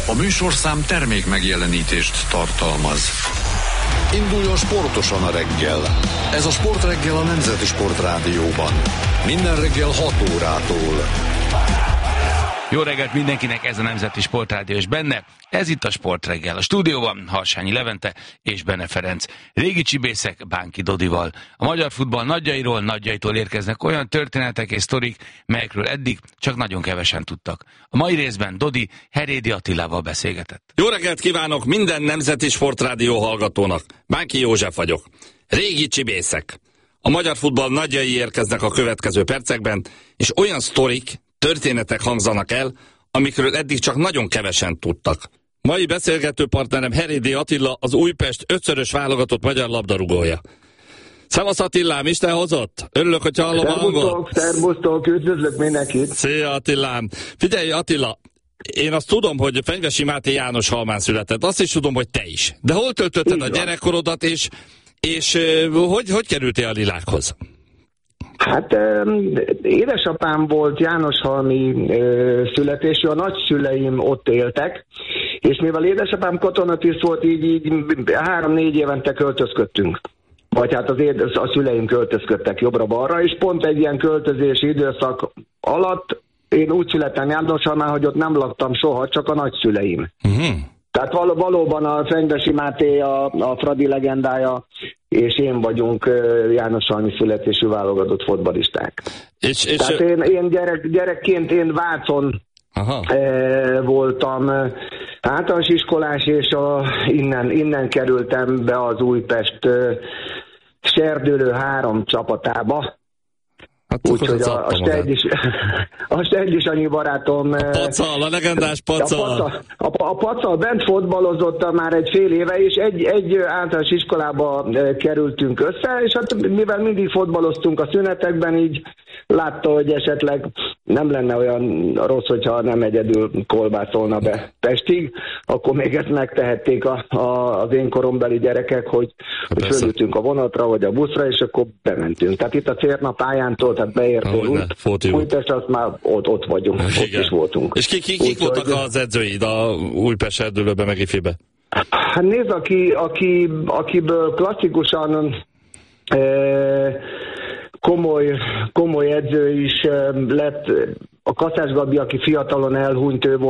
A műsorszám termék megjelenítést tartalmaz. Induljon sportosan a reggel. Ez a Sportreggel a Nemzeti Sportrádióban. Minden reggel 6 órától. Jó reggelt mindenkinek, ez a Nemzeti Sportrádió, és benne, ez itt a Sportreggel. A stúdióban Harsányi Levente és Bene Ferenc. Régi csibészek Bánki Dodival. A magyar futball nagyjaitól érkeznek olyan történetek és sztorik, melyekről eddig csak nagyon kevesen tudtak. A mai részben Dodi Herédi Attilával beszélgetett. Jó reggelt kívánok minden Nemzeti Sportrádió hallgatónak. Bánki József vagyok. Régi csibészek. A magyar futball nagyjai érkeznek a következő percekben, és olyan sztorik, történetek hangzanak el, amikről eddig csak nagyon kevesen tudtak. Mai beszélgető partnerem Herédi Attila, az Újpest 5-szörös válogatott magyar labdarúgója. Szevasz Attilám, Isten hozott? Örülök, hogy hallom a hangot. Szerbusztok, üdvözlök mindenkit. Szia Attilám. Figyelj Attila, én azt tudom, hogy Fenyvesi Máté Jánoshalmán született, azt is tudom, hogy te is. De hol töltötted a gyerekkorodat, és hogy kerültél a Lilákhoz? Hát édesapám volt jánoshalmi születésű, a nagyszüleim ott éltek, és mivel édesapám katonatiszt volt, így 3-4 évente költözködtünk. Vagy hát a szüleim költözködtek jobbra-balra, és pont egy ilyen költözési időszak alatt én úgy születtem Jánoshalmán, hogy ott nem laktam soha, csak a nagyszüleim. Tehát valóban a Fenyvesi Máté a Fradi legendája, és én vagyunk jánoshalmi születésű válogatott fotbalisták. Tehát én gyerekként én Vácon voltam általános iskolás, és innen kerültem be az Újpest serdülő 3 csapatába. Hát úgyhogy a Stegyis annyi barátom... A Pacal, a legendás Pacal. A Pacal bent fotbalozott már egy fél éve, és egy általános iskolába kerültünk össze, és hát mivel mindig fotbaloztunk a szünetekben, így látta, hogy esetleg nem lenne olyan rossz, hogyha nem egyedül kolbászolna be Pestig, akkor még ezt megtehették az én korombeli gyerekek, hogy fölültünk a vonatra, vagy a buszra, és akkor bementünk. Tehát itt a Cérna pályántól, tehát beértünk Újpest, azt már ott vagyunk, ott is voltunk. És kik voltak az edzőid a Újpest serdülőbe, meg Ifibe? Hát nézd, akiből klasszikusan komoly edző is lett, a Kaszás Gabi, aki fiatalon elhunyt, ő volt